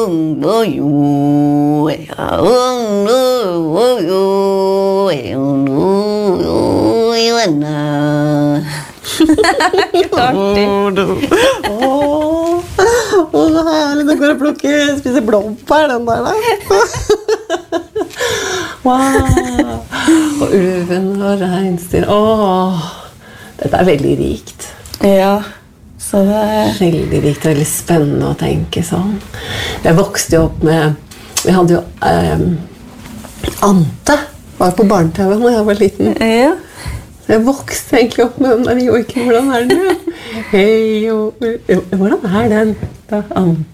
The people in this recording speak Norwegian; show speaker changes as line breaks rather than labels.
Så herlig, nå går jeg spise blåbær den der da. Wow. Og ulven og reinsdyr. Dette veldig rikt.
Ja, så det
veldig rikt, veldig spennende å tenke sånn. Jeg vokste jo opp med, vi hadde jo Ante, var på barne-TV når jeg var liten.
Ja.
Jeg vokste egentlig opp med den der joiken. Hvordan den? Hei, hvordan den da?